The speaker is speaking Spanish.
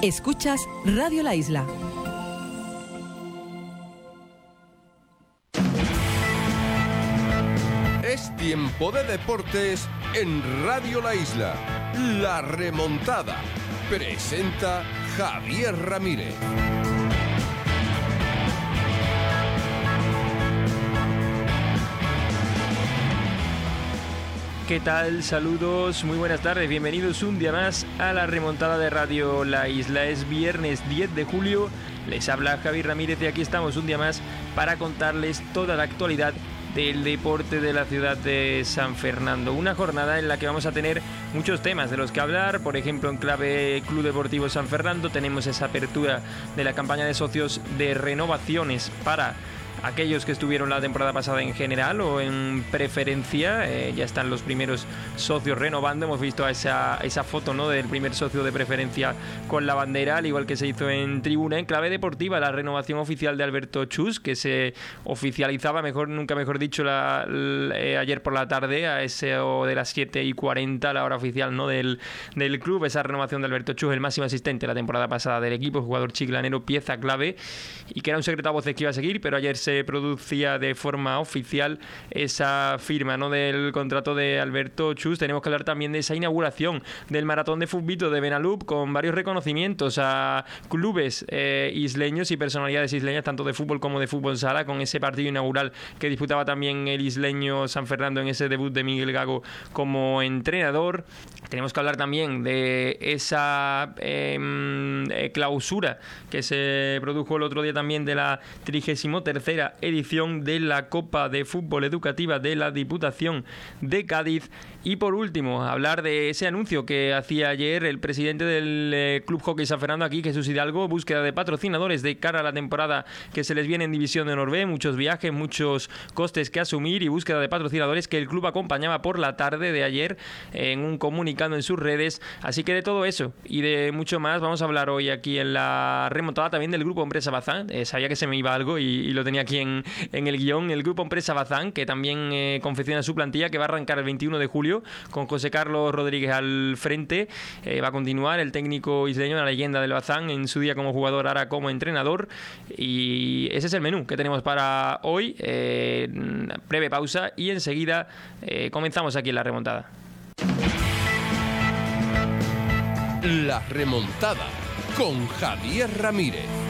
Escuchas Radio La Isla. Es tiempo de deportes en Radio La Isla. La Remontada. Presenta Javier Ramírez. ¿Qué tal? Saludos, muy buenas tardes, bienvenidos un día más a la remontada de Radio La Isla. Es viernes 10 de julio, les habla Javier Ramírez y aquí estamos un día más para contarles toda la actualidad del deporte de la ciudad de San Fernando. Una jornada en la que vamos a tener muchos temas de los que hablar. Por ejemplo, en clave Club Deportivo San Fernando tenemos esa apertura de la campaña de socios de renovaciones para aquellos que estuvieron la temporada pasada en general o en preferencia. Ya están los primeros socios renovando. Hemos visto esa foto, ¿no?, del primer socio de preferencia con la bandera, al igual que se hizo en tribuna. En clave deportiva, la renovación oficial de Alberto Chus, que se oficializaba, nunca mejor dicho, ayer por la tarde, a eso de las 7:40, la hora oficial, ¿no?, del club. Esa renovación de Alberto Chus, el máximo asistente la temporada pasada del equipo, jugador chiclanero, pieza clave, y que era un secreto a voces que iba a seguir, pero ayer se producía de forma oficial esa firma, ¿no?, del contrato de Alberto Chus. Tenemos que hablar también de esa inauguración del maratón de fútbol de Benalup, con varios reconocimientos a clubes isleños y personalidades isleñas, tanto de fútbol como de fútbol sala, con ese partido inaugural que disputaba también el isleño San Fernando en ese debut de Miguel Gago como entrenador. Tenemos que hablar también de esa clausura que se produjo el otro día también de la 33ª edición de la Copa de Fútbol Educativa de la Diputación de Cádiz. Y por último, hablar de ese anuncio que hacía ayer el presidente del Club Hockey San Fernando aquí, Jesús Hidalgo: búsqueda de patrocinadores de cara a la temporada que se les viene en División de Honor B, muchos viajes, muchos costes que asumir y búsqueda de patrocinadores que el club acompañaba por la tarde de ayer en un comunicado en sus redes. Así que de todo eso y de mucho más vamos a hablar hoy aquí en la remontada, también del Grupo Empresa Bazán. Sabía que se me iba algo y lo tenía aquí en el guión. El Grupo Empresa Bazán, que también confecciona su plantilla, que va a arrancar el 21 de julio con José Carlos Rodríguez al frente. Va a continuar el técnico isleño, la leyenda del Bazán, en su día como jugador, ahora como entrenador. Y ese es el menú que tenemos para hoy. Breve pausa y enseguida comenzamos aquí en la remontada. La Remontada con Javier Ramírez.